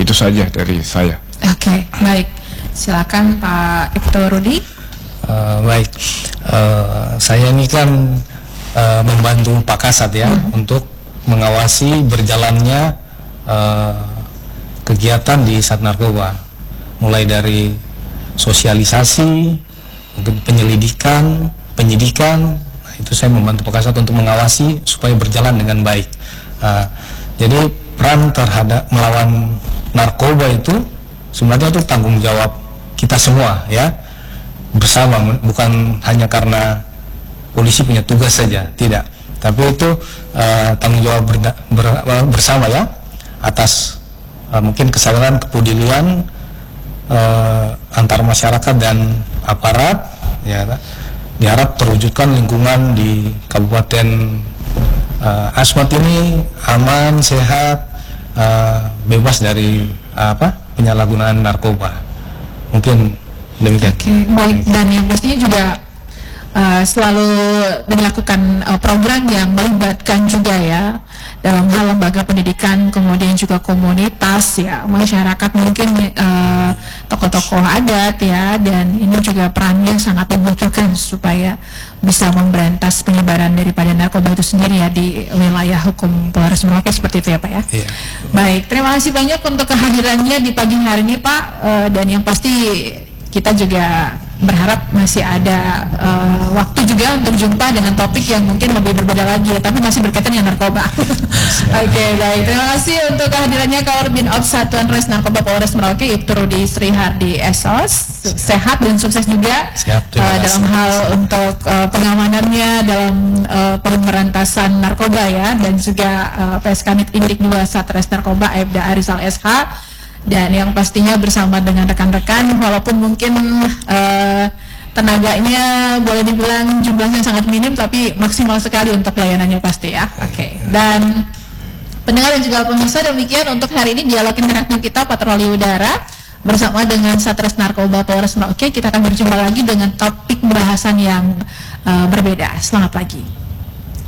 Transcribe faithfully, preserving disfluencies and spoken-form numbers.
Itu saja dari saya. Oke, baik. Silakan Pak Ibtu Rudi. Uh, baik, uh, saya ini kan uh, membantu Pak Kasat ya hmm. untuk mengawasi berjalannya uh, kegiatan di Sat Narkoba, mulai dari sosialisasi, mungkin penyelidikan, penyidikan. Nah, itu saya membantu Pak Kasat untuk mengawasi supaya berjalan dengan baik. Uh, jadi peran terhadap melawan narkoba itu sebenarnya itu tanggung jawab kita semua ya, bersama, bukan hanya karena polisi punya tugas saja, tidak, tapi itu uh, tanggung jawab berda, ber, bersama ya, atas uh, mungkin kesadaran kepedulian uh, antar masyarakat dan aparat ya, diharap terwujudkan lingkungan di Kabupaten uh, Asmat ini aman, sehat, uh, bebas dari uh, apa penyalahgunaan narkoba. Mungkin demikian. Oke, baik. Dan yang pastinya juga uh, selalu melakukan uh, program yang melibatkan juga ya dalam hal lembaga pendidikan, kemudian juga komunitas ya, masyarakat, mungkin uh, tokoh-tokoh adat ya, dan ini juga perannya sangat membutuhkan supaya bisa memberantas penyebaran daripada narkoba itu sendiri ya di wilayah hukum Polres Merauke, seperti itu ya Pak ya. Iya. Baik, terima kasih banyak untuk kehadirannya di pagi hari ini Pak, uh, dan yang pasti kita juga berharap masih ada uh, waktu juga untuk jumpa dengan topik yang mungkin lebih berbeda lagi ya, tapi masih berkaitan dengan narkoba. Oke, okay, baik. Terima kasih untuk kehadirannya Kabid Ops Satuan Res Narkoba Polres Merauke, Ibtu Rudi Srihardi S O S. Sehat dan sukses juga. Siap, uh, dalam hal untuk uh, pengamanannya dalam uh, pemberantasan narkoba ya, dan juga uh, P S Kanit Indik dua Satres Narkoba Aibda Arizal S H. Dan yang pastinya bersama dengan rekan-rekan, walaupun mungkin uh, tenaganya boleh dibilang jumlahnya sangat minim, tapi maksimal sekali untuk pelayanannya pasti ya. Oke. Okay. Dan pendengar dan juga pemirsa, demikian untuk hari ini dialog interaktif kita patroli udara bersama dengan Satres Narkoba Polres Merauke. Kita akan berjumpa lagi dengan topik bahasan yang uh, berbeda. Selamat pagi.